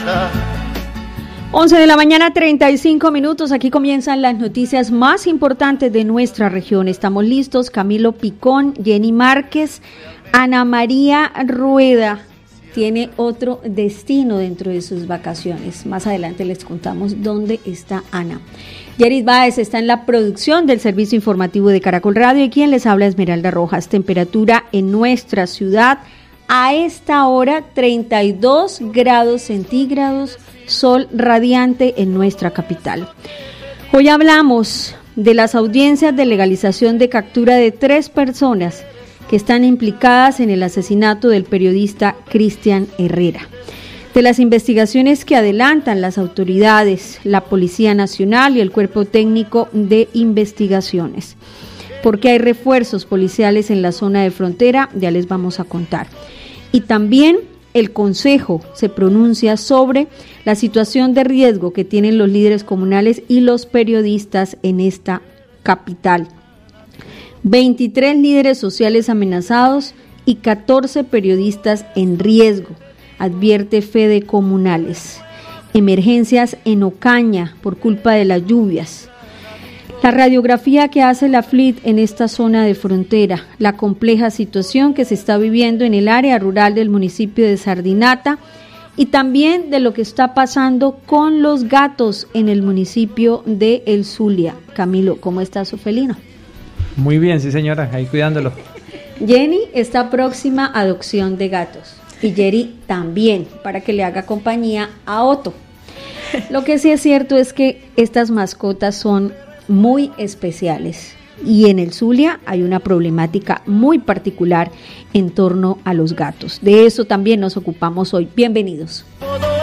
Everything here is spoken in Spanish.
11 de la mañana, 35 minutos. Aquí comienzan las noticias más importantes de nuestra región. Estamos listos. Camilo Picón, Jenny Márquez, Ana María Rueda tiene otro destino dentro de sus vacaciones. Más adelante les contamos dónde está Ana. Yeris Báez está en la producción del servicio informativo de Caracol Radio y quien les habla Esmeralda Rojas. Temperatura en nuestra ciudad a esta hora 32 grados centígrados, sol radiante en nuestra capital. Hoy hablamos de las audiencias de legalización de captura de 3 personas que están implicadas en el asesinato del periodista Cristian Herrera, de las investigaciones que adelantan las autoridades, la Policía Nacional y el Cuerpo Técnico de Investigaciones. Porque hay refuerzos policiales en la zona de frontera, ya les vamos a contar. Y también el Consejo se pronuncia sobre la situación de riesgo que tienen los líderes comunales y los periodistas en esta capital. 23 líderes sociales amenazados y 14 periodistas en riesgo, advierte Fede Comunales. Emergencias en Ocaña por culpa de las lluvias. La radiografía que hace la FLIT en esta zona de frontera, la compleja situación que se está viviendo en el área rural del municipio de Sardinata y también de lo que está pasando con los gatos en el municipio de El Zulia. Camilo, ¿cómo está su felino? Muy bien, sí señora, ahí cuidándolo. Jenny está próxima a adopción de gatos y Jerry también, para que le haga compañía a Otto. Lo que sí es cierto es que estas mascotas son muy especiales y en el Zulia hay una problemática muy particular en torno a los gatos. De eso también nos ocupamos hoy. Bienvenidos.